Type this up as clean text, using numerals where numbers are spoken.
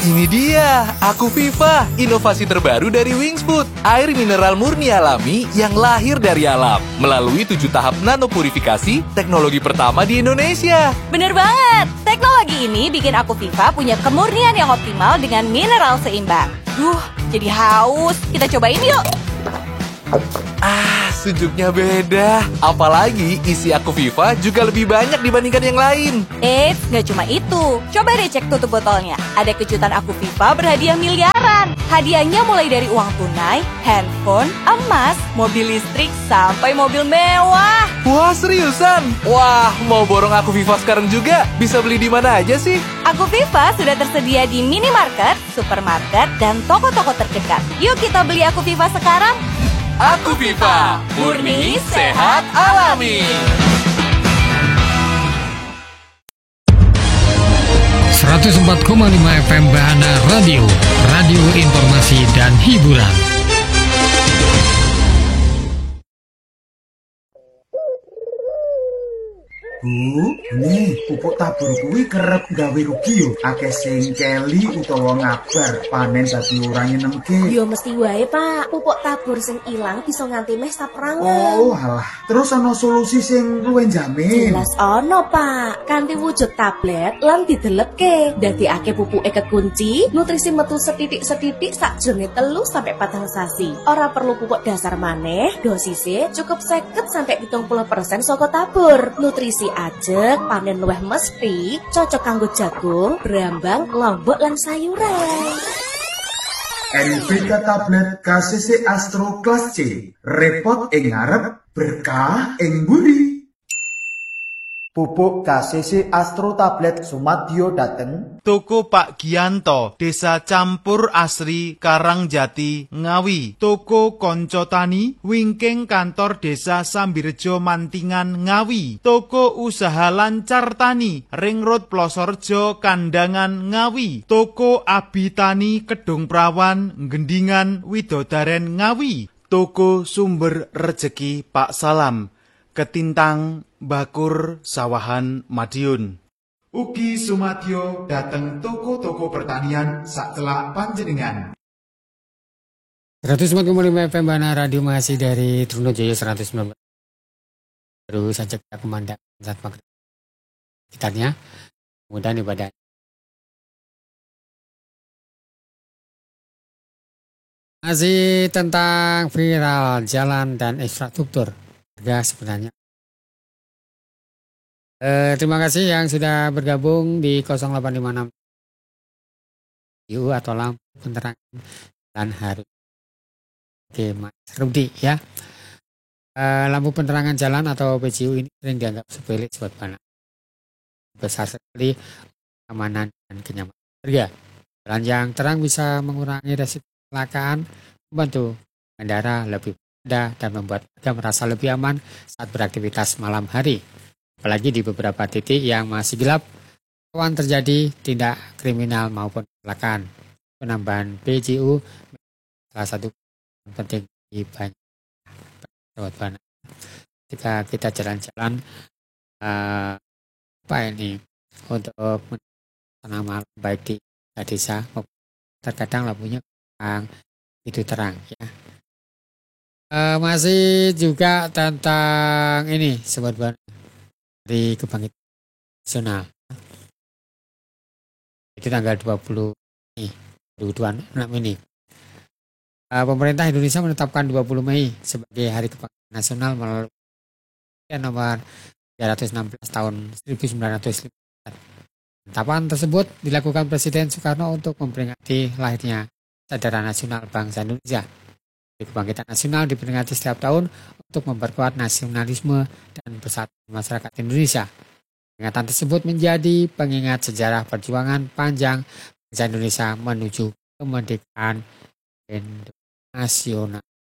Ini dia, Aku Viva, inovasi terbaru dari Wings Food. Air mineral murni alami yang lahir dari alam. Melalui 7 tahap nanopurifikasi, teknologi pertama di Indonesia. Bener banget, teknologi ini bikin Aku Viva punya kemurnian yang optimal dengan mineral seimbang. Jadi haus, kita cobain yuk. Sejuknya beda. Apalagi isi Aku Viva juga lebih banyak dibandingkan yang lain. Eits, nggak cuma itu. Coba deh cek tutup botolnya. Ada kejutan Aku Viva berhadiah miliaran. Hadiahnya mulai dari uang tunai, handphone, emas, mobil listrik, sampai mobil mewah. Wah, seriusan? Wah, mau borong Aku Viva sekarang juga? Bisa beli di mana aja sih? Aku Viva sudah tersedia di minimarket, supermarket, dan toko-toko terdekat. Yuk kita beli Aku Viva sekarang. Aku Viva, murni, sehat, alami. 104,5 FM Bahana Radio, radio informasi dan hiburan. Bu, nih pupuk tabur kuwi kerep gawe rugi yo. Akeh sing keli utawa ngabar panen dadi ora nyenengke. Yo mesti wae, Pak. Pupuk tabur sing ilang bisa nganti mes saprangan. Oh, alah. Terus ana solusi sing luwih jamin. Jelas ono, Pak. Kanthi wujud tablet lan didelepke. Dadekake pupuke kekunci, nutrisi metu setitik-setitik sakjroning 3 sampai 4 sasi. Ora perlu pupuk dasar maneh, dosise cukup 50 sampai 70% saka tabur. Nutrisi ajeg, panen luwih mesti, cocok kanggo jagung, brambang, lombok lan sayuran. NBK tablet KCC Astro Class C. Repot ing ngarep, berkah ing mburi. Pupuk KCC Astro Tablet Sumadyo dateng Toko Pak Gianto, Desa Campur Asri, Karangjati, Ngawi. Toko Konco Tani, wingking kantor Desa Sambirejo Mantingan, Ngawi. Toko Usaha Lancar Tani, Ring Road Plosorjo, Kandangan, Ngawi. Toko Abi Tani, Kedung Prawan, Gendingan, Widodaren, Ngawi. Toko Sumber Rejeki Pak Salam, Ketintang, Bakur, Sawahan, Madiun. Ugi Sumadyo dateng toko-toko pertanian sak celak panjenengan. 104,5 FM Bahana Radio masih dari Trunojoyo 119. Baru saja kita kumandang saat maghrib sekitarnya. Mudah ibadah. Masih tentang viral jalan dan infrastruktur. Harga sebenarnya. Terima kasih yang sudah bergabung di 0856 atau lampu penerangan dan harus. Oke, Mas Rudi ya. Lampu penerangan jalan atau PJU ini sering dianggap sepele buat mana. Besar sekali keamanan dan kenyamanan warga. Jalan yang terang bisa mengurangi resiko kecelakaan, membantu pengendara lebih mudah dan membuat warga merasa lebih aman saat beraktivitas malam hari. Apalagi di beberapa titik yang masih gelap, rawan terjadi tindak kriminal maupun kecelakaan. Penambahan PJU salah satu yang penting di banyak tempat mana. Ketika kita jalan-jalan, untuk menanam baik di desa, terkadang lampunya kurang itu terang ya. Masih juga tentang ini sobat dari Kebangkitan Nasional. Itu tanggal 20 Mei 2026 ini. Pemerintah Indonesia menetapkan 20 Mei sebagai Hari Kebangkitan Nasional melalui nomor 316 tahun 1950. Penetapan tersebut dilakukan Presiden Soekarno untuk memperingati lahirnya Saudara Nasional Bangsa Indonesia. Kebangkitan Nasional diperingati setiap tahun untuk memperkuat nasionalisme dan persatuan masyarakat Indonesia. Peringatan tersebut menjadi pengingat sejarah perjuangan panjang bangsa Indonesia menuju kemerdekaan nasional.